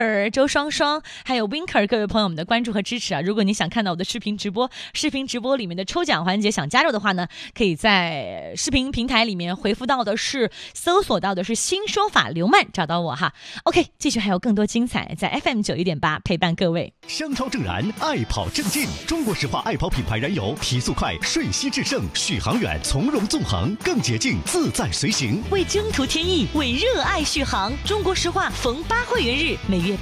周双双，还有 Winker 各位朋友们的关注和支持啊！如果你想看到我的视频直播里面的抽奖环节，想加入的话呢，可以在视频平台里面回复到的是搜索到的是新说法刘曼，找到我哈。OK， 继续还有更多精彩，在 FM91.8 陪伴各位。 香超正燃，爱跑正劲，中国石化爱跑品牌燃油，提速快，瞬息制胜，续航远，从容纵横，更捷径，自在随行。 为征途添翼，为热爱续航，中国石化逢8会员日，每月